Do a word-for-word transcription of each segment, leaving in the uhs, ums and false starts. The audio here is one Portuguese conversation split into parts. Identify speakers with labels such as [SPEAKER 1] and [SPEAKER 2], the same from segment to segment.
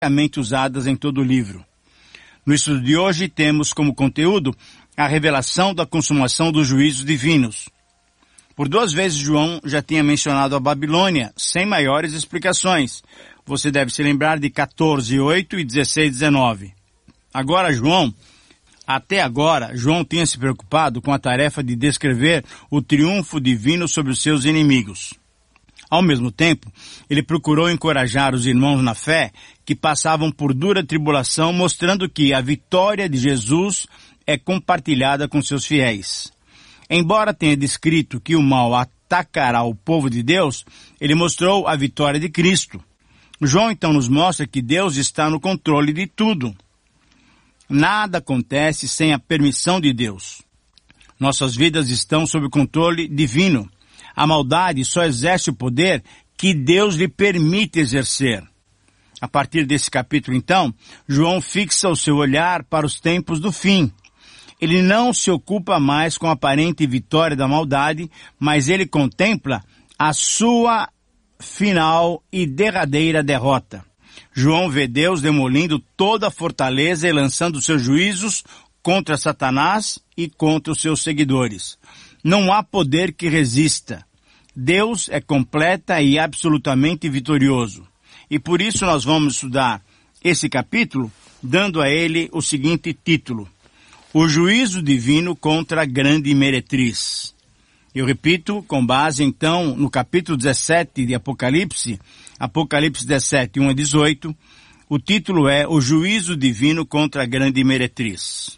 [SPEAKER 1] usadas em todo o livro. No estudo de hoje temos como conteúdo a revelação da consumação dos juízos divinos. Por duas vezes João já tinha mencionado a Babilônia, sem maiores explicações. Você deve se lembrar de quatorze, oito e dezesseis, dezenove. Agora João, até agora, João tinha se preocupado com a tarefa de descrever o triunfo divino sobre os seus inimigos. Ao mesmo tempo, ele procurou encorajar os irmãos na fé que passavam por dura tribulação, mostrando que a vitória de Jesus é compartilhada com seus fiéis. Embora tenha descrito que o mal atacará o povo de Deus, ele mostrou a vitória de Cristo. João então nos mostra que Deus está no controle de tudo. Nada acontece sem a permissão de Deus. Nossas vidas estão sob o controle divino. A maldade só exerce o poder que Deus lhe permite exercer. A partir desse capítulo, então, João fixa o seu olhar para os tempos do fim. Ele não se ocupa mais com a aparente vitória da maldade, mas ele contempla a sua final e derradeira derrota. João vê Deus demolindo toda a fortaleza e lançando seus juízos contra Satanás e contra os seus seguidores. Não há poder que resista. Deus é completa e absolutamente vitorioso. E por isso nós vamos estudar esse capítulo, dando a ele o seguinte título: O juízo divino contra a grande meretriz. Eu repito, com base então no capítulo dezessete de Apocalipse, Apocalipse dezessete, um a dezoito, o título é O juízo divino contra a grande meretriz.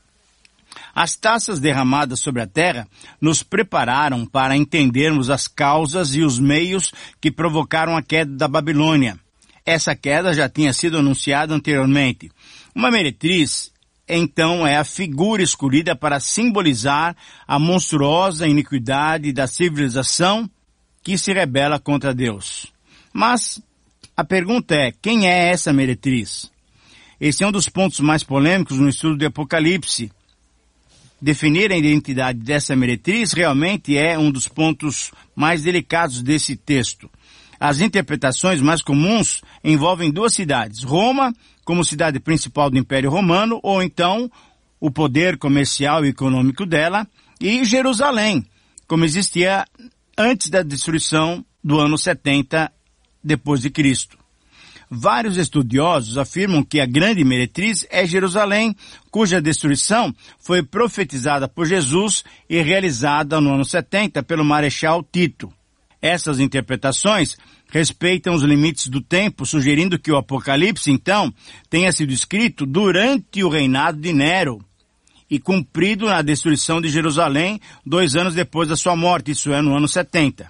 [SPEAKER 1] As taças derramadas sobre a terra nos prepararam para entendermos as causas e os meios que provocaram a queda da Babilônia. Essa queda já tinha sido anunciada anteriormente. Uma meretriz, então, é a figura escolhida para simbolizar a monstruosa iniquidade da civilização que se rebela contra Deus. Mas a pergunta é, quem é essa meretriz? Esse é um dos pontos mais polêmicos no estudo de Apocalipse. Definir a identidade dessa meretriz realmente é um dos pontos mais delicados desse texto. As interpretações mais comuns envolvem duas cidades: Roma, como cidade principal do Império Romano, ou então o poder comercial e econômico dela, e Jerusalém, como existia antes da destruição do ano setenta depois de Cristo. Vários estudiosos afirmam que a grande meretriz é Jerusalém, cuja destruição foi profetizada por Jesus e realizada no ano setenta pelo Marechal Tito. Essas interpretações respeitam os limites do tempo, sugerindo que o Apocalipse, então, tenha sido escrito durante o reinado de Nero e cumprido na destruição de Jerusalém dois anos depois da sua morte, isso é, no ano setenta.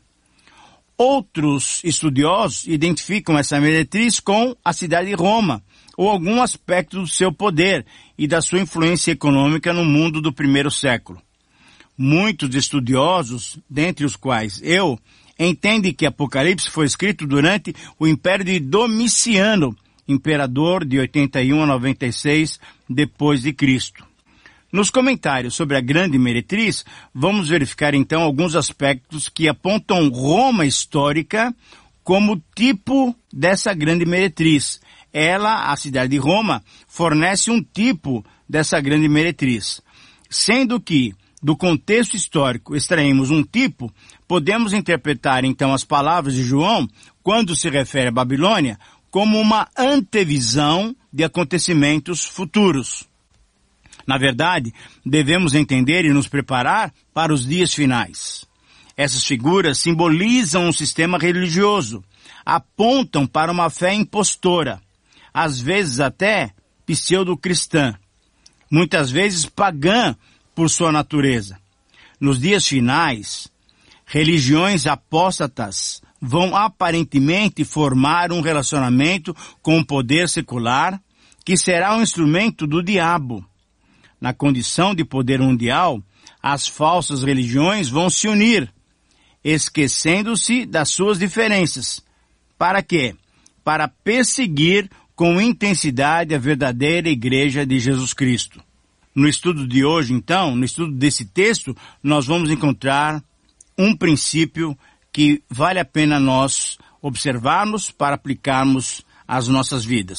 [SPEAKER 1] Outros estudiosos identificam essa meretriz com a cidade de Roma, ou algum aspecto do seu poder e da sua influência econômica no mundo do primeiro século. Muitos estudiosos, dentre os quais eu, entendem que Apocalipse foi escrito durante o Império de Domiciano, imperador de oitenta e um a noventa e seis depois de Cristo. Nos comentários sobre a grande meretriz, vamos verificar então alguns aspectos que apontam Roma histórica como tipo dessa grande meretriz. Ela, a cidade de Roma, fornece um tipo dessa grande meretriz. Sendo que, do contexto histórico, extraímos um tipo, podemos interpretar então as palavras de João, quando se refere à Babilônia, como uma antevisão de acontecimentos futuros. Na verdade, devemos entender e nos preparar para os dias finais. Essas figuras simbolizam um sistema religioso, apontam para uma fé impostora, às vezes até pseudo-cristã, muitas vezes pagã por sua natureza. Nos dias finais, religiões apóstatas vão aparentemente formar um relacionamento com o poder secular, que será um instrumento do diabo. Na condição de poder mundial, as falsas religiões vão se unir, esquecendo-se das suas diferenças. Para quê? Para perseguir com intensidade a verdadeira Igreja de Jesus Cristo. No estudo de hoje, então, no estudo desse texto, nós vamos encontrar um princípio que vale a pena nós observarmos para aplicarmos às nossas vidas.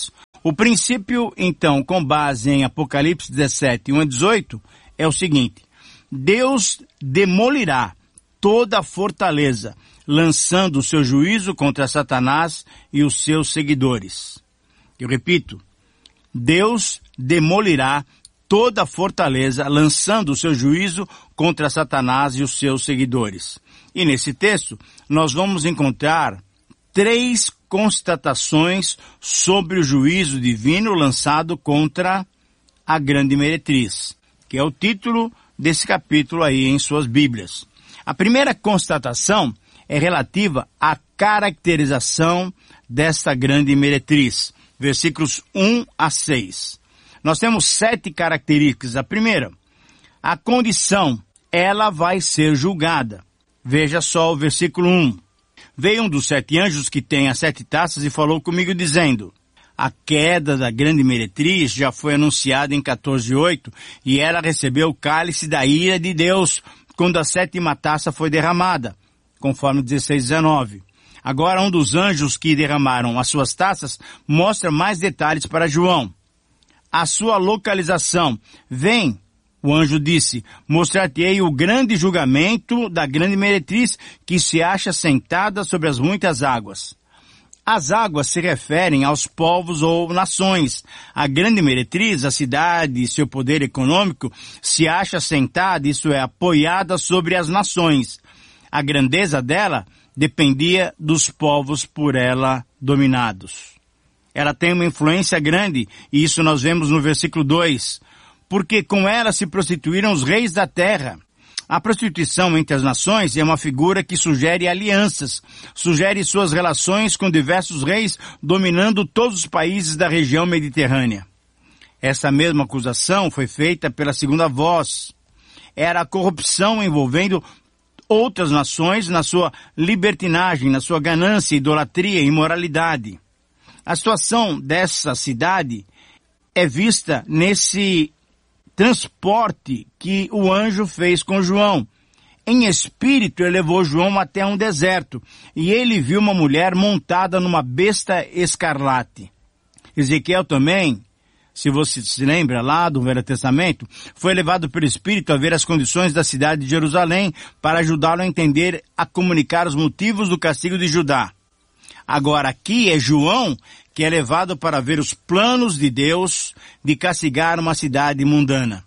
[SPEAKER 1] O princípio, então, com base em Apocalipse dezessete, um a dezoito, é o seguinte: Deus demolirá toda a fortaleza, lançando o seu juízo contra Satanás e os seus seguidores. Eu repito, Deus demolirá toda a fortaleza, lançando o seu juízo contra Satanás e os seus seguidores. E nesse texto, nós vamos encontrar três constatações sobre o juízo divino lançado contra a grande meretriz, que é o título desse capítulo aí em suas Bíblias. A primeira constatação é relativa à caracterização desta grande meretriz, versículos um a seis. Nós temos sete características. A primeira, a condição, ela vai ser julgada. Veja só o versículo um. Veio um dos sete anjos que tem as sete taças e falou comigo dizendo: a queda da grande meretriz já foi anunciada em quatorze, oito, e ela recebeu o cálice da ira de Deus quando a sétima taça foi derramada, conforme dezesseis, dezenove. Agora um dos anjos que derramaram as suas taças mostra mais detalhes para João. A sua localização. Vem, o anjo disse, mostrar-te-ei o grande julgamento da grande meretriz que se acha sentada sobre as muitas águas. As águas se referem aos povos ou nações. A grande meretriz, a cidade e seu poder econômico, se acha sentada, isso é, apoiada sobre as nações. A grandeza dela dependia dos povos por ela dominados. Ela tem uma influência grande, e isso nós vemos no versículo dois, porque com ela se prostituíram os reis da terra. A prostituição entre as nações é uma figura que sugere alianças, sugere suas relações com diversos reis dominando todos os países da região mediterrânea. Essa mesma acusação foi feita pela segunda voz. Era a corrupção envolvendo outras nações na sua libertinagem, na sua ganância, idolatria e imoralidade. A situação dessa cidade é vista nesse transporte que o anjo fez com João. Em espírito, ele levou João até um deserto, e ele viu uma mulher montada numa besta escarlate. Ezequiel também, se você se lembra lá do Velho Testamento, foi levado pelo Espírito a ver as condições da cidade de Jerusalém para ajudá-lo a entender, a comunicar os motivos do castigo de Judá. Agora aqui é João que é levado para ver os planos de Deus de castigar uma cidade mundana.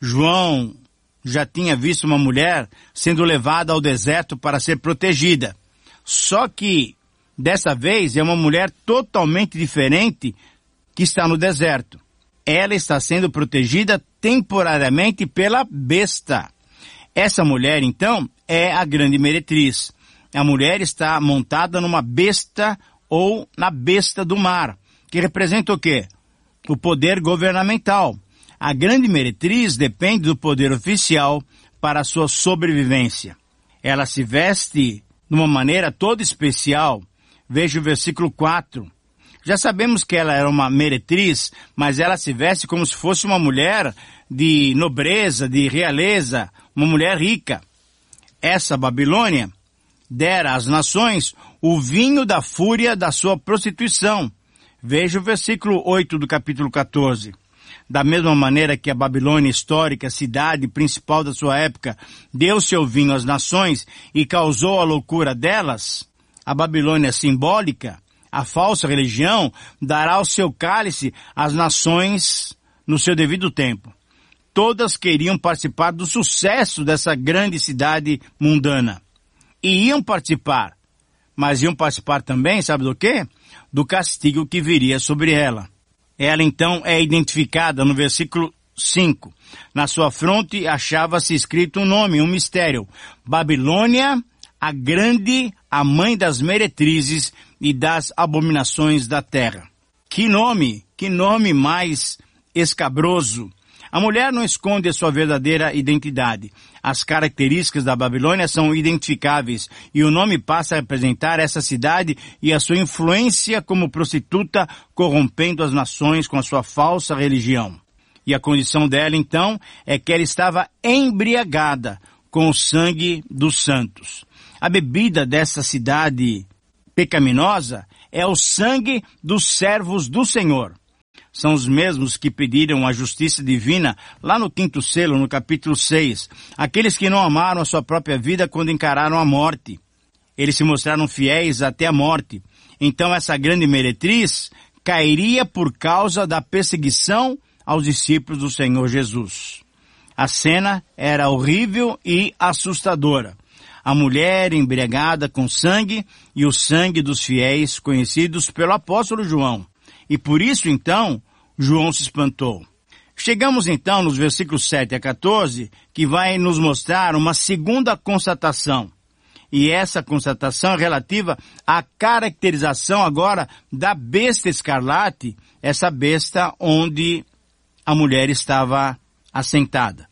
[SPEAKER 1] João já tinha visto uma mulher sendo levada ao deserto para ser protegida. Só que, dessa vez, é uma mulher totalmente diferente que está no deserto. Ela está sendo protegida temporariamente pela besta. Essa mulher, então, é a grande meretriz. A mulher está montada numa besta ou na besta do mar, que representa o quê? O poder governamental. A grande meretriz depende do poder oficial para a sua sobrevivência. Ela se veste de uma maneira toda especial. Veja o versículo quatro. Já sabemos que ela era uma meretriz, mas ela se veste como se fosse uma mulher de nobreza, de realeza, uma mulher rica. Essa Babilônia dera às nações o vinho da fúria da sua prostituição. Veja o versículo oito do capítulo quatorze. Da mesma maneira que a Babilônia histórica, cidade principal da sua época, deu seu vinho às nações e causou a loucura delas, a Babilônia simbólica, a falsa religião, dará o seu cálice às nações no seu devido tempo. Todas queriam participar do sucesso dessa grande cidade mundana. E iam participar, mas iam participar também, sabe do quê? Do castigo que viria sobre ela. Ela então é identificada no versículo cinco. Na sua fronte achava-se escrito um nome, um mistério. Babilônia, a grande, a mãe das meretrizes e das abominações da terra. Que nome, que nome mais escabroso. A mulher não esconde a sua verdadeira identidade. As características da Babilônia são identificáveis e o nome passa a representar essa cidade e a sua influência como prostituta, corrompendo as nações com a sua falsa religião. E a condição dela, então, é que ela estava embriagada com o sangue dos santos. A bebida dessa cidade pecaminosa é o sangue dos servos do Senhor. são os mesmos que pediram a justiça divina lá no quinto selo, no capítulo seis. Aqueles que não amaram a sua própria vida quando encararam a morte. Eles se mostraram fiéis até a morte. Então essa grande meretriz cairia por causa da perseguição aos discípulos do Senhor Jesus. A cena era horrível e assustadora. A mulher embriagada com sangue e o sangue dos fiéis conhecidos pelo apóstolo João. E por isso, então, João se espantou. Chegamos, então, nos versículos sete a quatorze, que vai nos mostrar uma segunda constatação. E essa constatação é relativa à caracterização agora da besta escarlate, essa besta onde a mulher estava assentada.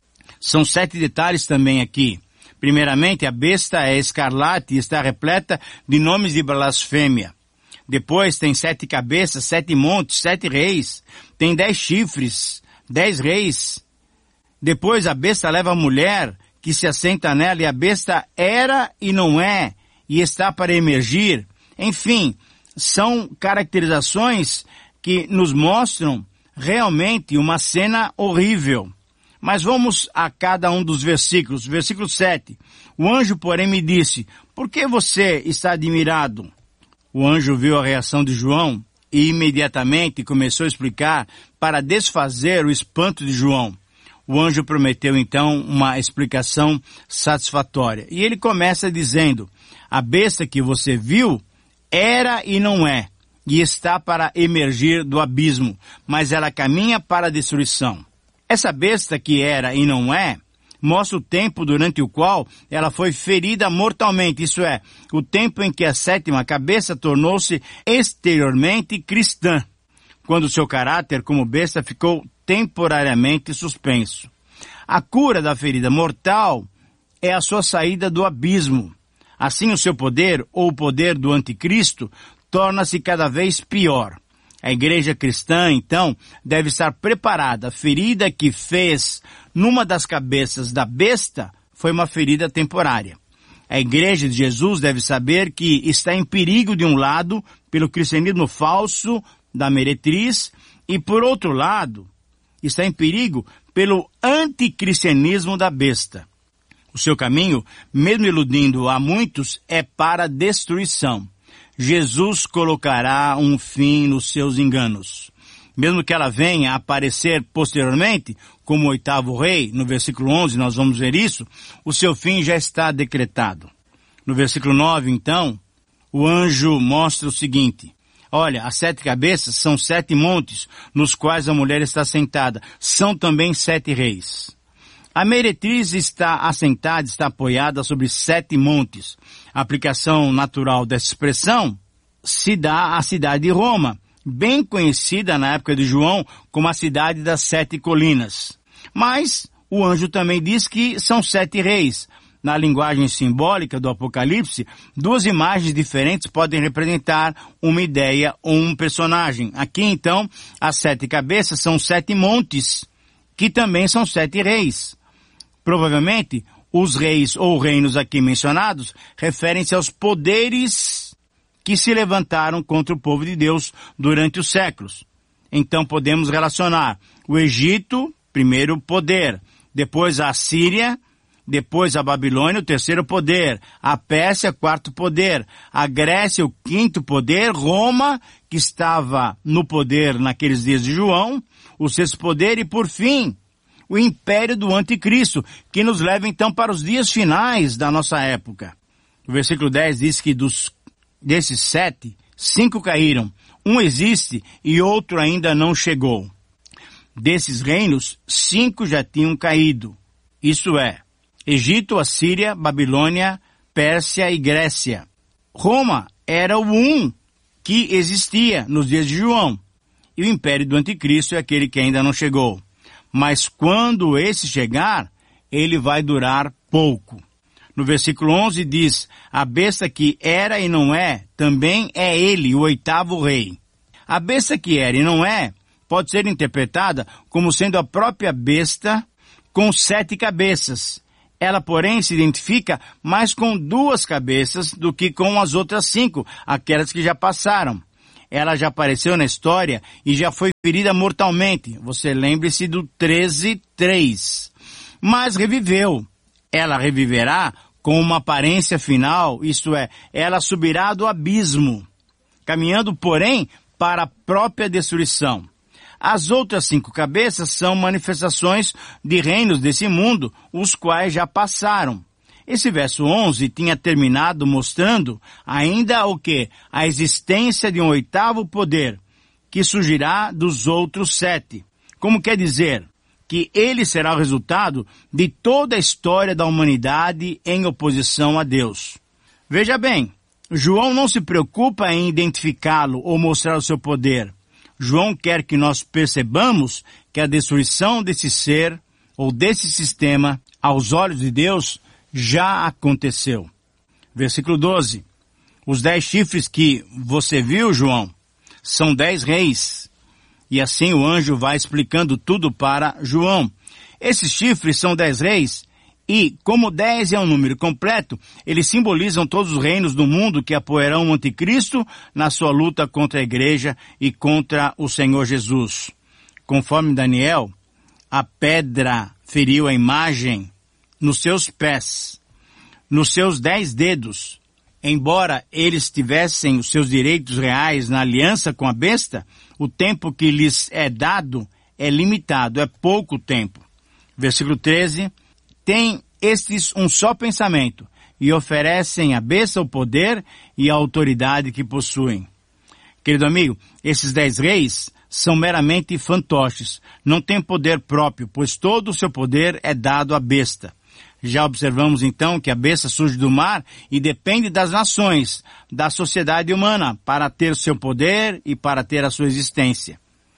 [SPEAKER 1] São sete detalhes também aqui. Primeiramente, a besta é escarlate e está repleta de nomes de blasfêmia. Depois tem sete cabeças, sete montes, sete reis. Tem dez chifres, dez reis. Depois a besta leva a mulher que se assenta nela, e a besta era e não é, e está para emergir. Enfim, são caracterizações que nos mostram realmente uma cena horrível. Mas vamos a cada um dos versículos. Versículo sete. O anjo, porém, me disse, por que você está admirado? O anjo viu a reação de João e imediatamente começou a explicar para desfazer o espanto de João. O anjo prometeu então uma explicação satisfatória. E ele começa dizendo, a besta que você viu era e não é, e está para emergir do abismo, mas ela caminha para a destruição. Essa besta que era e não é, mostra o tempo durante o qual ela foi ferida mortalmente, isso é, o tempo em que a sétima cabeça tornou-se exteriormente cristã, quando seu caráter como besta ficou temporariamente suspenso. A cura da ferida mortal é a sua saída do abismo. Assim o seu poder, ou o poder do anticristo, torna-se cada vez pior. A igreja cristã, então, deve estar preparada. A ferida que fez numa das cabeças da besta foi uma ferida temporária. A igreja de Jesus deve saber que está em perigo de um lado pelo cristianismo falso da meretriz e, por outro lado, está em perigo pelo anticristianismo da besta. O seu caminho, mesmo iludindo a muitos, é para a destruição. Jesus colocará um fim nos seus enganos. Mesmo que ela venha a aparecer posteriormente, como o oitavo rei, no versículo onze nós vamos ver isso, o seu fim já está decretado. No versículo nove, então, o anjo mostra o seguinte, olha, as sete cabeças são sete montes nos quais a mulher está sentada, são também sete reis. A meretriz está assentada, está apoiada sobre sete montes. A aplicação natural dessa expressão se dá à cidade de Roma, bem conhecida na época de João como a cidade das sete colinas. Mas o anjo também diz que são sete reis. Na linguagem simbólica do Apocalipse, duas imagens diferentes podem representar uma ideia ou um personagem. Aqui, então, as sete cabeças são sete montes, que também são sete reis. Provavelmente, os reis ou reinos aqui mencionados referem-se aos poderes que se levantaram contra o povo de Deus durante os séculos. Então podemos relacionar o Egito, primeiro poder, depois a Síria, depois a Babilônia, o terceiro poder, a Pérsia, quarto poder, a Grécia, o quinto poder, Roma, que estava no poder naqueles dias de João, o sexto poder e, por fim, o império do anticristo, que nos leva então para os dias finais da nossa época. O versículo dez diz que dos, desses sete, cinco caíram, um existe e outro ainda não chegou. Desses reinos, cinco já tinham caído, isso é, Egito, Assíria, Babilônia, Pérsia e Grécia. Roma era o um que existia nos dias de João, e o império do anticristo é aquele que ainda não chegou. Mas quando esse chegar, ele vai durar pouco. No versículo onze diz, a besta que era e não é, também é ele, o oitavo rei. A besta que era e não é, pode ser interpretada como sendo a própria besta com sete cabeças. Ela, porém, se identifica mais com duas cabeças do que com as outras cinco, aquelas que já passaram. ela já apareceu na história e já foi ferida mortalmente. Você lembre-se do treze, três. Mas reviveu. Ela reviverá com uma aparência final, isto é, ela subirá do abismo, caminhando, porém, para a própria destruição. As outras cinco cabeças são manifestações de reinos desse mundo, os quais já passaram. Esse verso onze tinha terminado mostrando ainda o que? A existência de um oitavo poder, que surgirá dos outros sete. Como quer dizer? Que ele será o resultado de toda a história da humanidade em oposição a Deus. Veja bem, João não se preocupa em identificá-lo ou mostrar o seu poder. João quer que nós percebamos que a destruição desse ser ou desse sistema, aos olhos de Deus, já aconteceu. Versículo doze. Os dez chifres que você viu, João, são dez reis. E assim o anjo vai explicando tudo para João. Esses chifres são dez reis e, como dez é um número completo, eles simbolizam todos os reinos do mundo que apoiarão o anticristo na sua luta contra a igreja e contra o Senhor Jesus. Conforme Daniel, a pedra feriu a imagem nos seus pés, nos seus dez dedos. Embora eles tivessem os seus direitos reais na aliança com a besta, o tempo que lhes é dado é limitado, é pouco tempo. Versículo treze, tem estes um só pensamento e oferecem à besta o poder e a autoridade que possuem. Querido amigo, esses dez reis são meramente fantoches, não têm poder próprio, pois todo o seu poder é dado à besta. Já observamos então que a besta surge do mar e depende das nações, da sociedade humana, para ter o seu poder e para ter a sua existência.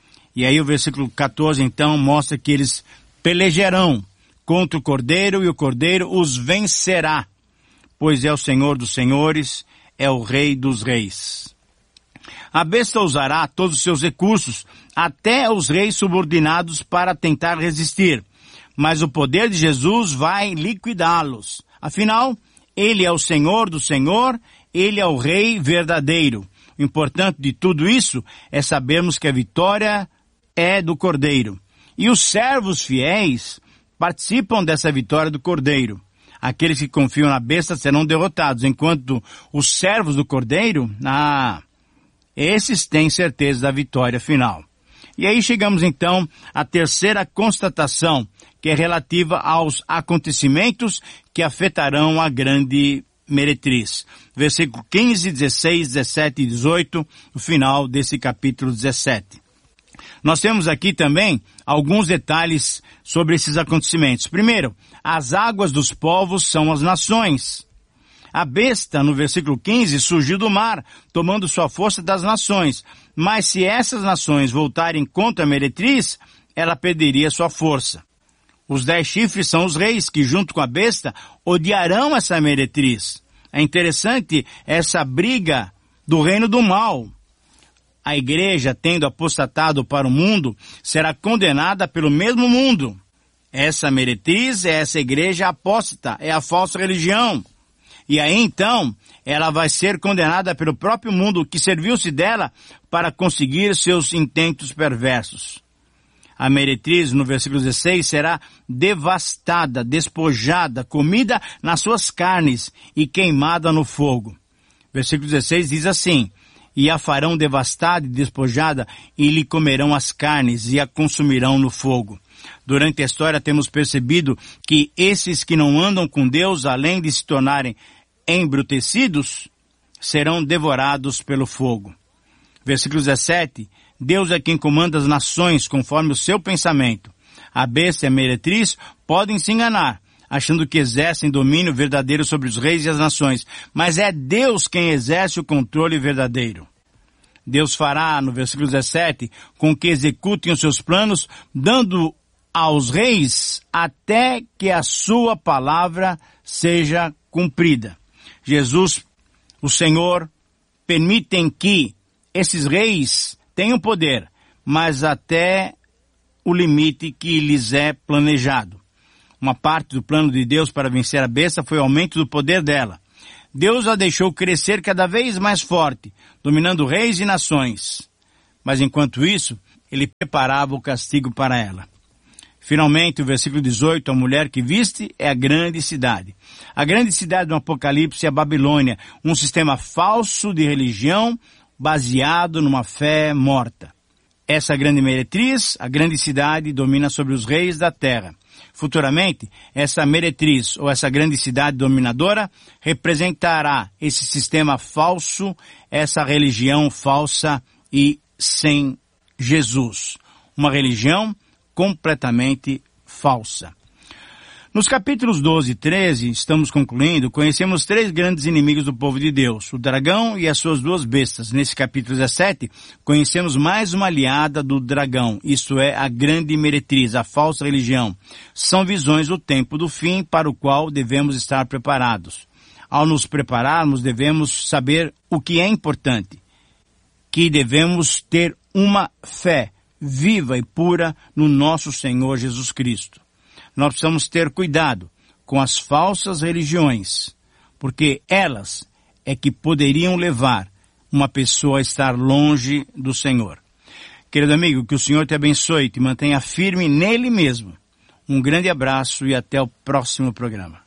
[SPEAKER 1] E aí o versículo quatorze então mostra que eles pelejarão contra o Cordeiro e o Cordeiro os vencerá, pois é o Senhor dos senhores, é o Rei dos reis. A besta usará todos os seus recursos, até os reis subordinados, para tentar resistir. Mas o poder de Jesus vai liquidá-los. Afinal, ele é o Senhor do Senhor, ele é o Rei verdadeiro. O importante de tudo isso é sabermos que a vitória é do Cordeiro. E os servos fiéis participam dessa vitória do Cordeiro. Aqueles que confiam na besta serão derrotados, enquanto os servos do Cordeiro, ah, esses têm certeza da vitória final. E aí chegamos então à terceira constatação, que é relativa aos acontecimentos que afetarão a grande meretriz. Versículo quinze, dezesseis, dezessete e dezoito, o final desse capítulo dezessete. Nós temos aqui também alguns detalhes sobre esses acontecimentos. Primeiro, as águas dos povos são as nações. A besta, no versículo quinze, surgiu do mar, tomando sua força das nações. Mas se essas nações voltarem contra a meretriz, ela perderia sua força. Os dez chifres são os reis que, junto com a besta, odiarão essa meretriz. É interessante essa briga do reino do mal. A igreja, tendo apostatado para o mundo, será condenada pelo mesmo mundo. Essa meretriz é essa igreja apóstata, é a falsa religião. E aí então, ela vai ser condenada pelo próprio mundo que serviu-se dela para conseguir seus intentos perversos. A meretriz, no versículo dezesseis, será devastada, despojada, comida nas suas carnes e queimada no fogo. Versículo dezesseis diz assim: e a farão devastada e despojada, e lhe comerão as carnes e a consumirão no fogo. Durante a história temos percebido que esses que não andam com Deus, além de se tornarem embrutecidos, serão devorados pelo fogo. Versículo dezessete, Deus é quem comanda as nações conforme o seu pensamento. A besta e a meretriz podem se enganar, achando que exercem domínio verdadeiro sobre os reis e as nações, mas é Deus quem exerce o controle verdadeiro. Deus fará, no versículo dezessete, com que executem os seus planos, dando aos reis até que a sua palavra seja cumprida. Jesus, o Senhor, permitem que esses reis tenham poder, mas até o limite que lhes é planejado. Uma parte do plano de Deus para vencer a besta foi o aumento do poder dela. Deus a deixou crescer cada vez mais forte, dominando reis e nações. Mas enquanto isso, ele preparava o castigo para ela. Finalmente, o versículo dezoito, a mulher que viste é a grande cidade. A grande cidade do Apocalipse é a Babilônia, um sistema falso de religião baseado numa fé morta. Essa grande meretriz, a grande cidade, domina sobre os reis da terra. Futuramente, essa meretriz ou essa grande cidade dominadora representará esse sistema falso, essa religião falsa e sem Jesus. Uma religião completamente falsa. Nos capítulos doze e treze, estamos concluindo, conhecemos três grandes inimigos do povo de Deus, o dragão e as suas duas bestas. Nesse capítulo dezessete, conhecemos mais uma aliada do dragão, isto é, a grande meretriz, a falsa religião. São visões do tempo do fim para o qual devemos estar preparados. Ao nos prepararmos, devemos saber o que é importante, que devemos ter uma fé viva e pura no nosso Senhor Jesus Cristo. Nós precisamos ter cuidado com as falsas religiões, porque elas é que poderiam levar uma pessoa a estar longe do Senhor. Querido amigo, que o Senhor te abençoe e te mantenha firme nele mesmo. Um grande abraço e até o próximo programa.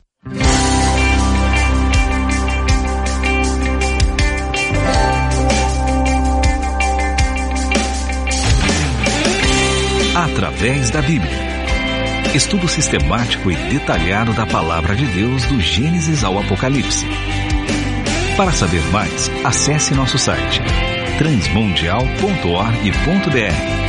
[SPEAKER 2] Através da Bíblia. Estudo sistemático e detalhado da Palavra de Deus do Gênesis ao Apocalipse. Para saber mais, acesse nosso site transmundial ponto org ponto br.